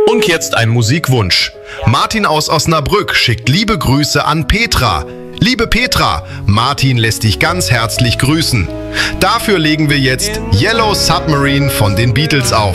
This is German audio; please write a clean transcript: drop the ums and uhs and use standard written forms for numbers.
Und jetzt ein Musikwunsch. Martin aus Osnabrück schickt liebe Grüße an Petra. Liebe Petra, Martin lässt dich ganz herzlich grüßen. Dafür legen wir jetzt Yellow Submarine von den Beatles auf.